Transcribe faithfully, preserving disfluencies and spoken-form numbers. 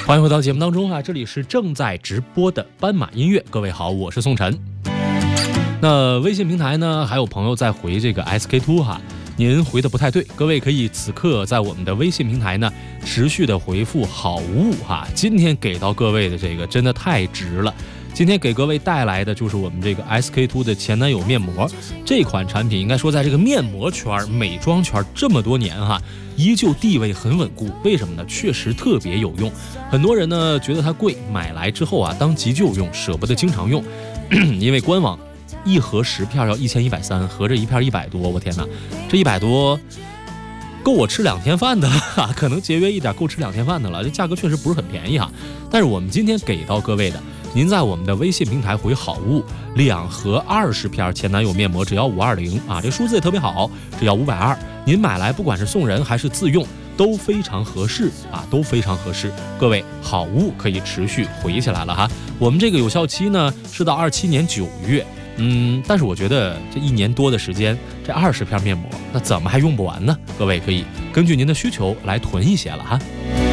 欢迎回到节目当中啊，这里是正在直播的斑马音乐。各位好，我是宋晨。那微信平台呢，还有朋友在回这个 S K 二 哈，您回的不太对，各位可以此刻在我们的微信平台呢持续的回复好物哈。今天给到各位的这个真的太值了。今天给各位带来的就是我们这个 S K 二 的前男友面膜，这款产品应该说在这个面膜圈、美妆圈这么多年哈，依旧地位很稳固。为什么呢？确实特别有用。很多人呢觉得它贵，买来之后啊当急救用，舍不得经常用，因为官网一盒十片要一千一百三，合着一片一百多，我天哪，这一百多够我吃两天饭的哈，可能节约一点够吃两天饭的了。这价格确实不是很便宜哈。但是我们今天给到各位的，您在我们的微信平台回好物，两盒二十片前男友面膜只要五二零啊，这数字也特别好，只要五百二。您买来不管是送人还是自用都非常合适啊，都非常合适。各位好物可以持续回起来了哈。我们这个有效期呢是到二七年九月。嗯，但是我觉得这一年多的时间，这二十片面膜，那怎么还用不完呢？各位可以根据您的需求来囤一些了哈。